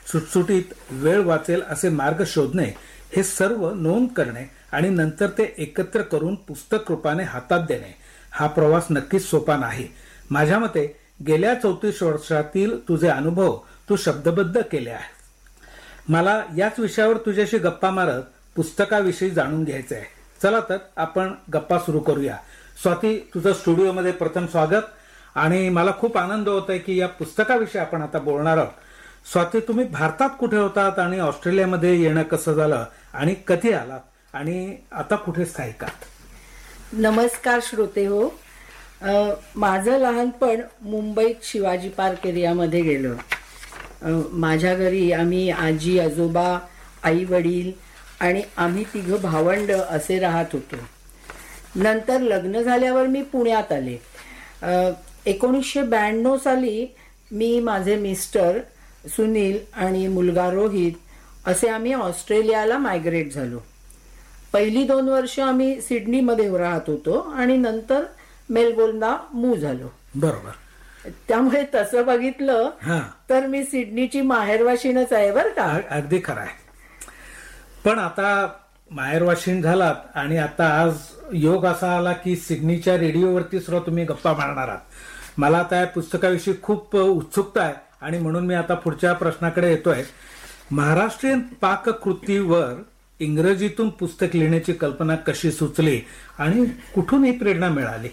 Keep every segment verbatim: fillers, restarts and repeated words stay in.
सुटसुटीत वेळ वाचेल असे मार्ग शोधणे, हे सर्व नोंद करणे आणि नंतर ते एकत्र करून पुस्तक रूपाने हातात देणे, हा प्रवास नक्कीच सोपा नाही. माझ्या मते गेल्या चौतीस वर्षातील तुझे अनुभव तू शब्दबद्ध केले आहेत. मला याच विषयावर तुझ्याशी गप्पा मारत पुस्तकाविषयी जाणून घ्यायचे आहे. चला तर आपण गप्पा सुरू करूया. स्वाती, तुझं स्टुडिओमध्ये प्रथम स्वागत. आणि मला खूप आनंद होत आहे की या पुस्तकाविषयी आपण आता बोलणार आहोत. स्वाती, तुम्ही भारतात कुठे होतात आणि ऑस्ट्रेलियामध्ये येणं कसं झालं आणि कधी आलात आणि आता कुठे स्थायिक आहात? नमस्कार श्रोते हो. माझं लहानपण मुंबईत शिवाजी पार्क एरियामध्ये गेलं. माझ्या घरी आम्ही आजी आजोबा, आई वडील आणि आम्ही तिघं भावंड असे राहत होतो. नंतर लग्न झाल्यावर मी पुण्यात आले. एकोणीसशे ब्याण्णव साली मी, माझे मिस्टर सुनील आणि मुलगा रोहित असे आम्ही ऑस्ट्रेलियाला मायग्रेट झालो. पहिली दोन वर्ष आम्ही सिडनीमध्ये राहत होतो आणि नंतर मेलबोर्नला मूव्ह झालो. बरोबर. त्यामुळे तसं बघितलं तर मी सिडनीची माहेरवाशीणच आहे बरं का. अगदी खरं आहे. पण आता माहेरवाशीण झालात आणि आता आज योग असा आला की सिडनीच्या रेडिओवरती सुद्धा तुम्ही गप्पा मारणार आहात. मला आता या पुस्तकाविषयी खूप उत्सुकता आहे आणि म्हणून मी आता पुढच्या प्रश्नाकडे येतोय. महाराष्ट्रीयन पाककृतीवर इंग्रजीतून पुस्तक लिहिण्याची कल्पना कशी सुचली आणि कुठून ही प्रेरणा मिळाली?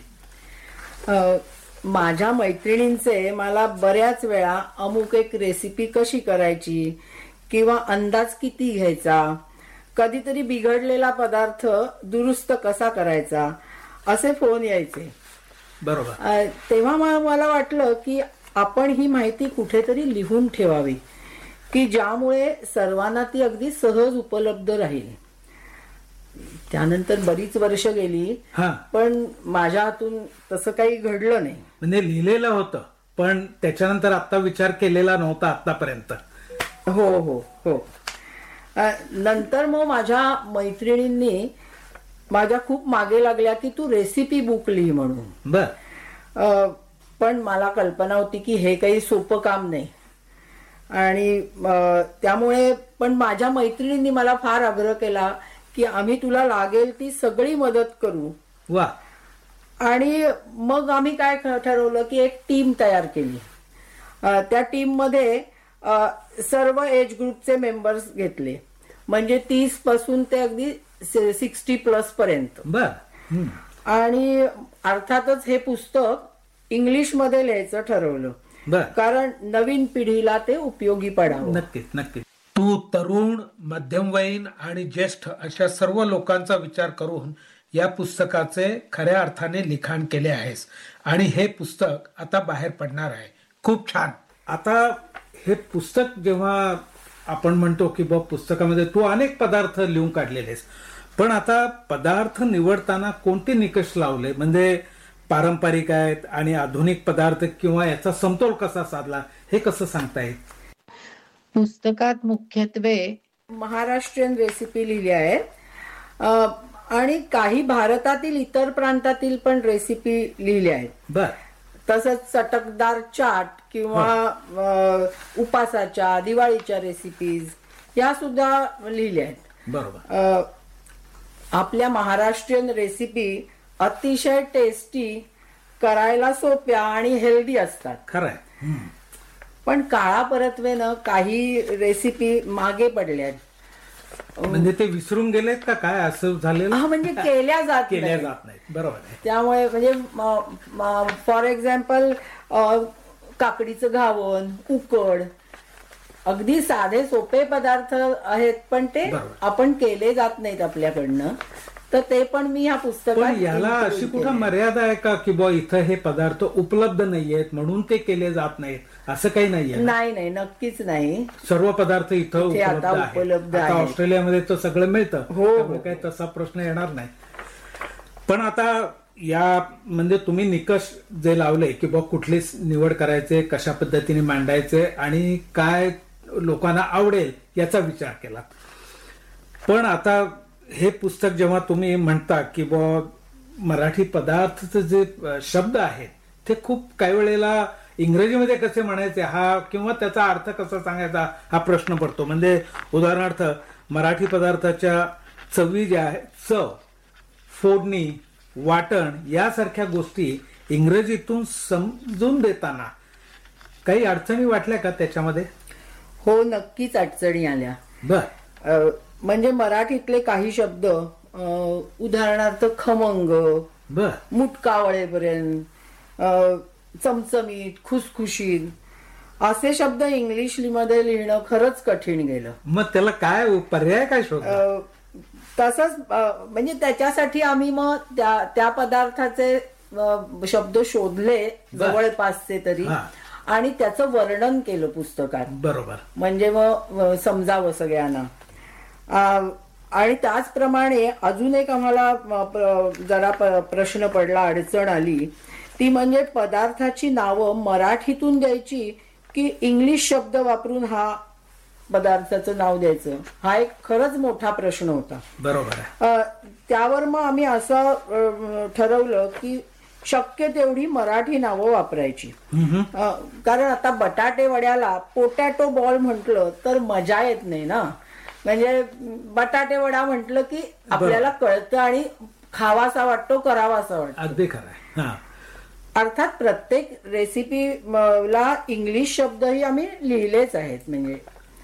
माझ्या मैत्रिणींचे मला बऱ्याच वेळा अमुक एक रेसिपी कशी करायची किंवा अंदाज किती घ्यायचा, कधीतरी बिघडलेला पदार्थ दुरुस्त कसा करायचा असे फोन यायचे. बरोबर. तेव्हा मला वाटलं की आपण ही माहिती कुठेतरी लिहून ठेवावी की ज्यामुळे सर्वांना ती अगदी सहज उपलब्ध राहील. त्यानंतर बरीच वर्ष गेली पण माझ्या हातून तसं काही घडलं नाही. म्हणजे लिहिलेलं होतं पण त्याच्यानंतर आता विचार केलेला नव्हता आतापर्यंत. हो हो हो. नंतर मग माझ्या मैत्रिणींनी माझ्या खूप मागे लागल्या की तू रेसिपी बुक लिही म्हणून. बर. पण मला कल्पना होती की हे काही सोपं काम नाही आणि त्यामुळे पण माझ्या मैत्रिणींनी मला फार आग्रह केला की आम्ही तुला लागेल ती सगळी मदत करू. वा. आणि मग आम्ही काय ठरवलं की एक टीम तयार केली. त्या टीम मध्ये सर्व एज ग्रुपचे मेंबर्स घेतले, म्हणजे तीस पासून ते अगदी सिक्स्टी प्लस पर्यंत. बर. आणि अर्थातच हे पुस्तक इंग्लिश मध्ये लिहायचं ठरवलं कारण नवीन पिढीला ते उपयोगी पडावं. नक्कीच नक्कीच. तू तरुण, मध्यमवयीन आणि ज्येष्ठ अशा सर्व लोकांचा विचार करून या पुस्तकाचे खऱ्या अर्थाने लिखाण केले आहेस आणि हे पुस्तक आता बाहेर पडणार आहे. खूप छान. आता हे पुस्तक जेव्हा आपण म्हणतो की बा पुस्तकामध्ये तू अनेक पदार्थ लिहून काढलेलेस, पण आता पदार्थ निवडताना कोणते निकष लावले? म्हणजे पारंपरिक आहेत आणि आधुनिक पदार्थ किंवा याचा समतोल कसा साधला हे कसं सांगता येईल? पुस्तकात मुख्यत्वे महाराष्ट्रीयन रेसिपी लिहिल्या आहेत आणि काही भारतातील इतर प्रांतातील पण रेसिपी लिहिल्या आहेत. बर. तसंच चटकदार चाट किंवा उपासाच्या, दिवाळीच्या रेसिपीज या सुद्धा लिहिल्या आहेत. बरोबर. आपल्या महाराष्ट्रीयन रेसिपी अतिशय टेस्टी, करायला सोप्या आणि हेल्दी असतात. खरंय. पण काळा परत्वेनं काही रेसिपी मागे पडल्यात. म्हणजे ते विसरून गेलेत का काय असं झालेलं? हा, म्हणजे केल्या जात केल्या जात नाहीत. बरोबर आहे. त्यामुळे म्हणजे फॉर एक्झाम्पल काकडीचं घावण, उकड, अगदी साधे सोपे पदार्थ आहेत पण ते आपण केले जात नाहीत आपल्याकडनं. तर ते पण मी ह्या पुस्तकात. याला अशी कुठं मर्यादा आहे का की बा इथं हे पदार्थ उपलब्ध नाहीयेत म्हणून ते केले जात नाहीत, असं काही नाहीये? नाही नाही, नक्कीच नाही. सर्व पदार्थ इथं उपलब्ध आहे. ऑस्ट्रेलियामध्ये तर सगळं मिळतं. हो, काही तसा प्रश्न येणार नाही. पण आता या म्हणजे तुम्ही निकष जे लावले की बा कुठली निवड करायचे, कशा पद्धतीने मांडायचे आणि काय लोकांना आवडेल याचा विचार केला. पण आता हे पुस्तक जेव्हा तुम्ही म्हणता की बा मराठी पदार्थाचे जे शब्द आहेत ते खूप काही वेळेला इंग्रजीमध्ये कसे म्हणायचे हा किंवा त्याचा अर्थ कसा सांगायचा हा प्रश्न पडतो. म्हणजे उदाहरणार्थ मराठी पदार्थाच्या चवी ज्या आहेत, चव, फोडणी, वाटण यासारख्या गोष्टी इंग्रजीतून समजून देताना काही अडचणी वाटल्या का त्याच्यामध्ये? हो, नक्कीच अडचणी आल्या. बर. म्हणजे मराठीतले काही शब्द उदाहरणार्थ खमंग, बर, मुटकावळेपर्यंत, चमचमीत, खुसखुशीत असे शब्द इंग्लिश मध्ये लिहिणं खरंच कठीण गेलं. मग त्याला काय पर्याय काय शोधला? तसंच म्हणजे त्याच्यासाठी आम्ही मग त्या त्या पदार्थाचे शब्द शोधले जवळपासचे तरी, आणि त्याचं वर्णन केलं पुस्तकात. बरोबर. म्हणजे मग समजावं सगळ्यांना. आणि त्याचप्रमाणे अजून एक आम्हाला जरा प्रश्न पडला, अडचण आली, ती म्हणजे पदार्थाची नावं मराठीतून द्यायची की इंग्लिश शब्द वापरून हा पदार्थाचं नाव द्यायचं, हा एक खरंच मोठा प्रश्न होता. बरोबर. त्यावर मग आम्ही असं ठरवलं की शक्य तेवढी मराठी नावं वापरायची. कारण आता बटाटे वड्याला पोटॅटो बॉल म्हटलं तर मजा येत नाही ना. म्हणजे बटाटे वडा म्हटलं की आपल्याला कळतं आणि खावासा वाटतो, करावासा वाटतो. अगदी खरं. अर्थात प्रत्येक रेसिपीला इंग्लिश शब्दही आम्ही लिहिलेच आहेत. म्हणजे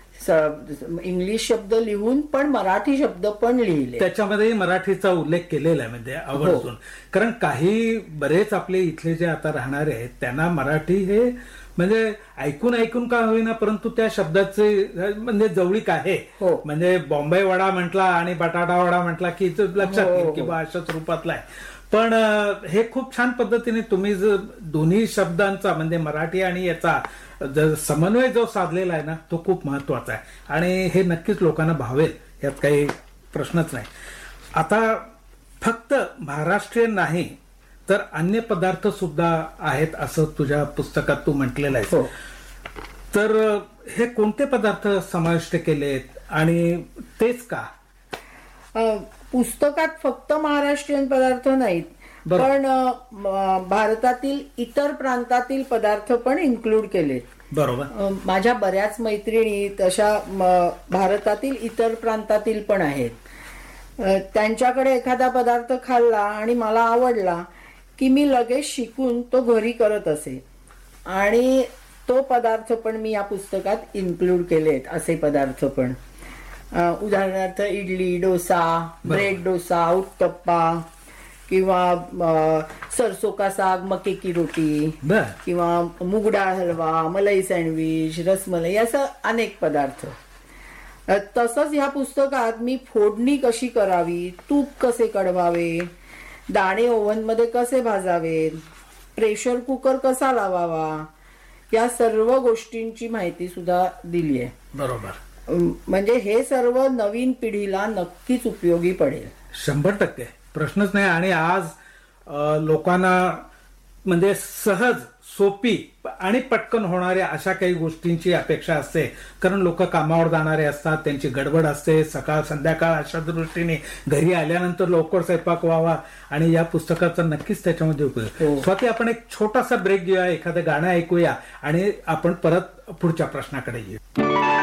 इंग्लिश शब्द लिहून पण मराठी शब्द पण लिहिले, त्याच्यामध्ये मराठीचा उल्लेख केलेला आहे. म्हणजे आवर्जून. कारण काही बरेच आपले इथले जे आता राहणारे आहेत त्यांना मराठी हे म्हणजे ऐकून ऐकून का होईना परंतु त्या शब्दाचे म्हणजे जवळीक आहे. म्हणजे बॉम्बे वडा म्हटला आणि बटाटा वडा म्हटला की लक्षात येईल की बा अशाच रूपातला आहे. पण हे खूप छान पद्धतीने तुम्ही दोन्ही शब्दांचा म्हणजे मराठी आणि याचा समन्वय जो साधलेला आहे ना तो खूप महत्वाचा आहे आणि हे नक्कीच लोकांना भावेल, यात काही प्रश्नच नाही. आता फक्त महाराष्ट्रीयन नाही तर अन्य पदार्थ सुद्धा आहेत असं तुझ्या पुस्तकात तू म्हटलेलं आहे. तर हे कोणते पदार्थ समाविष्ट केलेत आणि तेच का? पुस्तकात फक्त महाराष्ट्रीयन पदार्थ नाहीत, पण भारतातील इतर प्रांतातील पदार्थ पण इन्क्लूड केलेत. बरोबर. माझ्या बऱ्याच मैत्रिणी तशा भारतातील इतर प्रांतातील पण आहेत. त्यांच्याकडे एखादा पदार्थ खाल्ला आणि मला आवडला की मी लगेच शिकून तो घरी करत असे आणि तो पदार्थ पण मी या पुस्तकात इन्क्लूड केलेत. असे पदार्थ पण उदाहरणार्थ इडली, डोसा, ब्रेड डोसा, उत्तप्पा किंवा सरसो का साग, मके की रोटी किंवा मुगडाळ हलवा, मलाई सँडविच, रसमलाई, असं अनेक पदार्थ. तसंच ह्या पुस्तकात मी फोडणी कशी करावी, तूप कसे कढवावे, दाणे ओव्हन मध्ये कसे भाजावेत, प्रेशर कुकर कसा लावावा, या सर्व गोष्टींची माहिती सुद्धा दिली आहे. बरोबर. म्हणजे हे सर्व नवीन पिढीला नक्कीच उपयोगी पडेल. शंभर टक्के प्रश्नच नाही. आणि आज लोकांना म्हणजे सहज, सोपी आणि पटकन होणाऱ्या अशा काही गोष्टींची अपेक्षा असते. कारण लोक कामावर जाणारे असतात, त्यांची गडबड असते, सकाळ संध्याकाळ अशा दृष्टीने घरी आल्यानंतर लवकर स्वयंपाक व्हावा आणि या पुस्तकाचा नक्कीच त्याच्यामध्ये उपयोग. स्वाती, आपण एक छोटासा ब्रेक घेऊया, एखादं गाणं ऐकूया आणि आपण परत पुढच्या प्रश्नाकडे येऊ.